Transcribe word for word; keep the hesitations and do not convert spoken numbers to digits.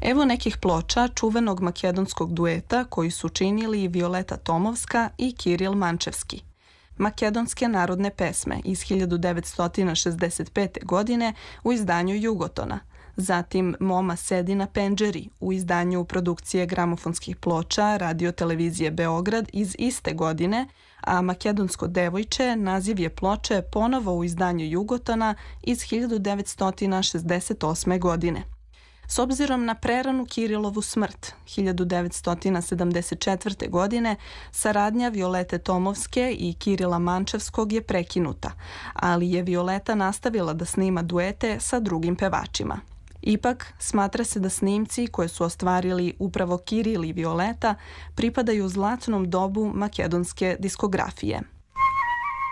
Evo nekih ploča čuvenog makedonskog dueta koji su činili Violeta Tomovska i Kiril Mančevski. Makedonske narodne pesme iz hiljadu devetsto šezdeset pete. godine u izdanju Jugotona, zatim Moma sedi na pendžeri u izdanju produkcije gramofonskih ploča Radio televizije Beograd iz iste godine, a Makedonsko devojče naziv je ploče ponovo u izdanju Jugotona iz hiljadu devetsto šezdeset osme. godine. S obzirom na preranu Kirilovu smrt hiljadu devetsto sedamdeset četvrte. godine, saradnja Violete Tomovske i Kirila Mančevskog je prekinuta, ali je Violeta nastavila da snima duete sa drugim pevačima. Ipak, smatra se da snimci koje su ostvarili upravo Kiril i Violeta pripadaju zlatnom dobu makedonske diskografije.